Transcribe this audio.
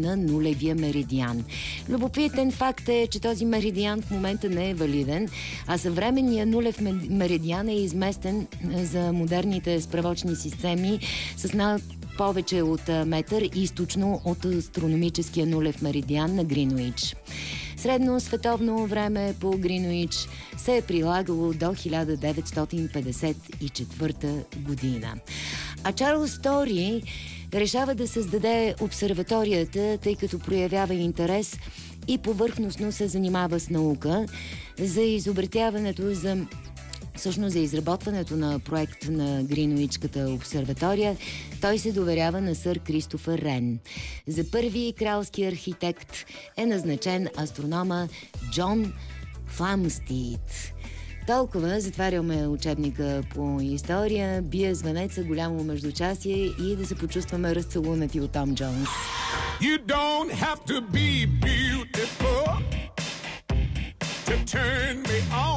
на нулевия меридиан. Любопитен факт е, че този меридиан в момента не е валиден, а съвременният нулев меридиан е изместен за модерните справочни системи с повече от метър източно от астрономическия нулев меридиан на Гринуич. Средно световно време по Гринуич се е прилагало до 1954 година. А Чарлз Тори решава да създаде обсерваторията, тъй като проявява интерес и повърхностно се занимава с наука за изобретяването за изработването на проект на Гринуичката обсерватория. Той се доверява на сър Кристофър Рен. За първи кралски архитект е назначен астронома Джон Фламстид. Толкова, затваряме учебника по история, бие звънеца, голямо междучасие и да се почувстваме разцелунати от Том Джонс. You don't have to be beautiful to turn me on.